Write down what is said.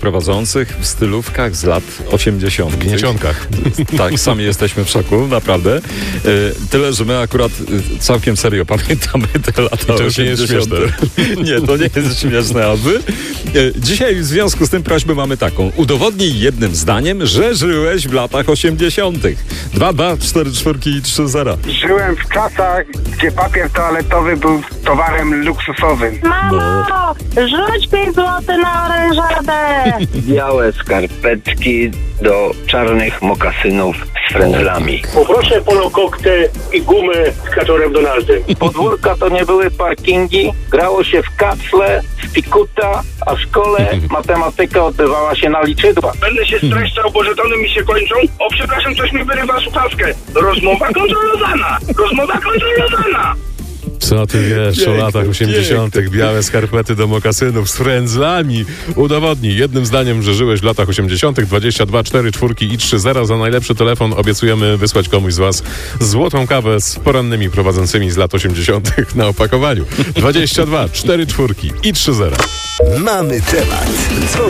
prowadzących w stylówkach z lat 80. Gniecionkach. Tak, sami jesteśmy w szoku, naprawdę. Tyle, że my akurat całkiem serio pamiętamy te lata 80. To już nie jest śmieszne. Nie, to nie jest śmieszne, aby. Dzisiaj w związku z tym prośbę mamy taką. Udowodnij jednym zdaniem, że żyłeś w latach 80. 2, 2, 4, 4 i 3, 0. Żyłem w czasach, gdzie papier toaletowy był towarem luksusowym. Mamo, rzuć 5 zł na orężadę. Białe skarpetki do czarnych mokasynów z frędzlami. Poproszę polokokte i gumę z kaczorem Donaldem. Podwórka to nie były parkingi, grało się w kacle, w pikuta, a w szkole matematyka odbywała się na liczydła. Będę się streszczał, bo żetony mi się kończą. O, przepraszam, coś mi wyrywa słuchawkę. Rozmowa kontrolowana! Rozmowa kontrolowana! Co ty wiesz o latach 80. Białe skarpety do mokasynów z frędzlami. Udowodnij jednym zdaniem, że żyłeś w latach 80. 22, 4, 4 i 3, 0. Za najlepszy telefon obiecujemy wysłać komuś z was złotą kawę z porannymi prowadzącymi z lat 80. na opakowaniu. 22, 4, 4 i 3, 0. Mamy temat. Dzwoń